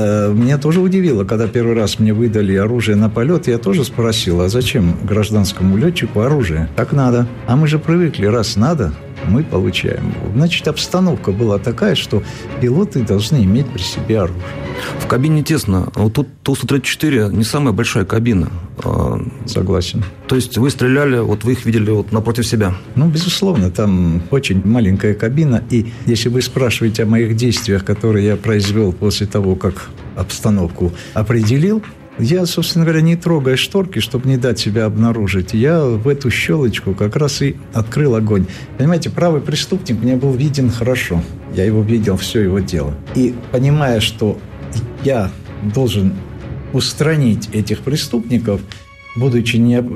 Меня тоже удивило, когда первый раз мне выдали оружие на полет, я тоже спросил, а зачем гражданскому летчику оружие? Так надо. А мы же привыкли, раз надо, мы получаем. Значит, обстановка была такая, что пилоты должны иметь при себе оружие. В кабине тесно. Вот тут Ту-134 не самая большая кабина. Согласен. То есть вы стреляли, вот вы их видели вот напротив себя? Ну, безусловно, там очень маленькая кабина. И если вы спрашиваете о моих действиях, которые я произвел после того, как обстановку определил, я, собственно говоря, не трогая шторки, чтобы не дать себя обнаружить, я в эту щелочку как раз и открыл огонь. Понимаете, правый преступник мне был виден хорошо. Я его видел, все его дело. И понимая, что я должен устранить этих преступников, будучи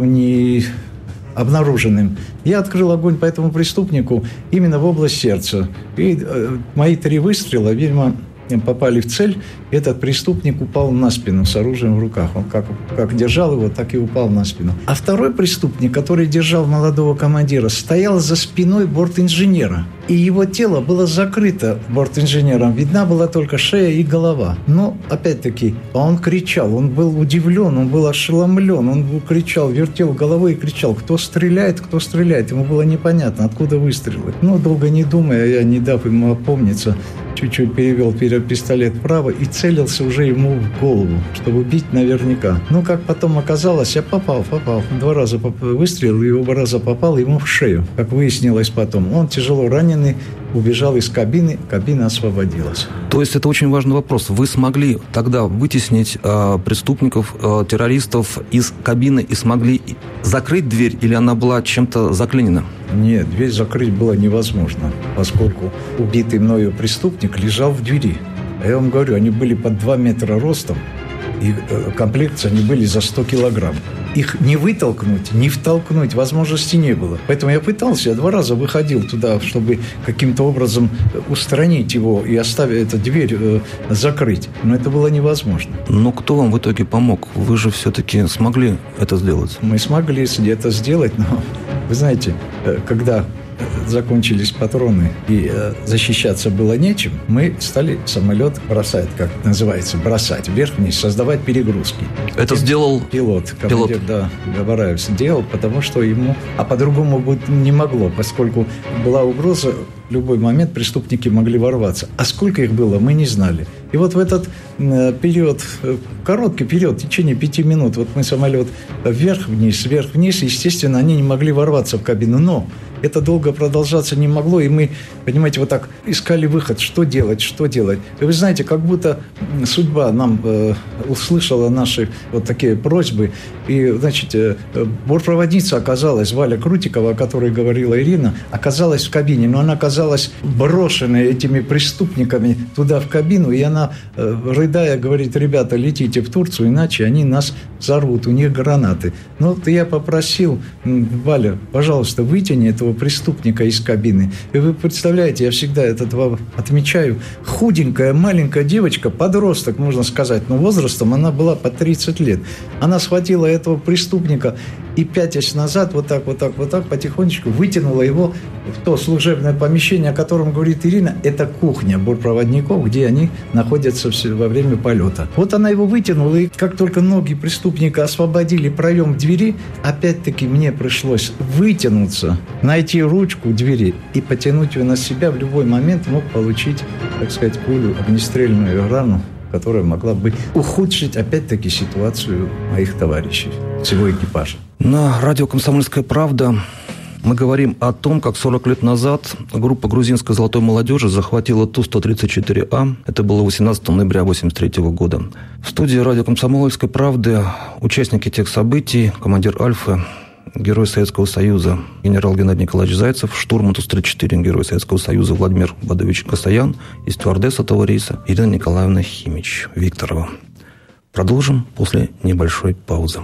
не обнаруженным, я открыл огонь по этому преступнику именно в область сердца. И мои 3 выстрела, видимо, попали в цель. Этот преступник упал на спину с оружием в руках. Он как держал его, так и упал на спину. А второй преступник, который держал молодого командира, стоял за спиной бортинженера. И его тело было закрыто бортинженером. Видна была только шея и голова. Но, опять-таки, он кричал, он был удивлен, он был ошеломлен. Он кричал, вертел головой и кричал: кто стреляет, кто стреляет. Ему было непонятно, откуда выстрелы. Но, долго не думая, я, не дав ему опомниться, чуть-чуть перевел пистолет вправо и целился уже ему в голову, чтобы бить наверняка. Ну, как потом оказалось, я попал. 2 раза выстрелил, и 2 раза попал ему в шею. Как выяснилось потом, он тяжело раненый, убежал из кабины, кабина освободилась. То есть это очень важный вопрос. Вы смогли тогда вытеснить преступников, террористов из кабины и смогли закрыть дверь, или она была чем-то заклинена? Нет, дверь закрыть было невозможно, поскольку убитый мною преступник лежал в двери. А я вам говорю, они были под 2 метра ростом, и комплекции они были за 100 килограмм. Их не вытолкнуть, не втолкнуть возможности не было. Поэтому я пытался, я 2 раза выходил туда, чтобы каким-то образом устранить его и оставить эту дверь закрыть. Но это было невозможно. Но кто вам в итоге помог? Вы же все-таки смогли это сделать? Мы смогли это сделать, но вы знаете, когда закончились патроны и защищаться было нечем, мы стали самолет бросать, как называется, бросать вверх-вниз, создавать перегрузки. Это сделал пилот. Командир, да, Габараев сделал, потому что ему, а по-другому быть не могло, поскольку была угроза, в любой момент преступники могли ворваться. А сколько их было, мы не знали. И вот в этот период, короткий период, в течение 5 минут, вот мы самолет вверх-вниз, естественно, они не могли ворваться в кабину, но это долго продолжаться не могло, и мы, понимаете, вот так искали выход, что делать. И вы знаете, как будто судьба нам услышала наши вот такие просьбы, и, значит, бортпроводница оказалась, Валя Крутикова, о которой говорила Ирина, оказалась в кабине, но она оказалась брошенной этими преступниками туда в кабину, и она, рыдая, говорит: ребята, летите в Турцию, иначе они нас взорвут, у них гранаты. Ну, вот я попросил: Валя, пожалуйста, вытяни этого преступника из кабины. И вы представляете, я всегда это отмечаю, худенькая, маленькая девочка, подросток, можно сказать, но возрастом она была по 30 лет. Она схватила этого преступника и, пятясь назад, вот так, потихонечку вытянула его в то служебное помещение, о котором говорит Ирина. Это кухня бортпроводников, где они находятся во время полета. Вот она его вытянула, и как только ноги преступника освободили проем в двери, опять-таки мне пришлось вытянуться, найти ручку двери и потянуть ее на себя. В любой момент мог получить, так сказать, пулю, огнестрельную рану, которая могла бы ухудшить, опять-таки, ситуацию моих товарищей, всего экипажа. На радио «Комсомольская правда» мы говорим о том, как 40 лет назад группа грузинской золотой молодежи захватила Ту-134А. Это было 18 ноября 1983 года. В студии радио «Комсомольской правды» участники тех событий, командир «Альфы», герой Советского Союза генерал Геннадий Николаевич Зайцев, штурман Ту-134, герой Советского Союза Владимир Бадович Касаян и стюардесса этого рейса Ирина Николаевна Химич Викторова. Продолжим после небольшой паузы.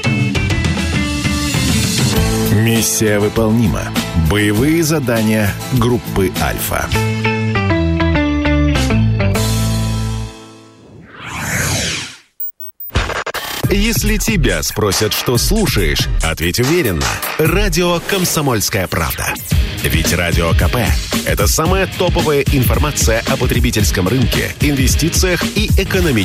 Миссия выполнима. Боевые задания группы «Альфа». Если тебя спросят, что слушаешь, ответь уверенно. Радио «Комсомольская правда». Ведь Радио КП – это самая топовая информация о потребительском рынке, инвестициях и экономическом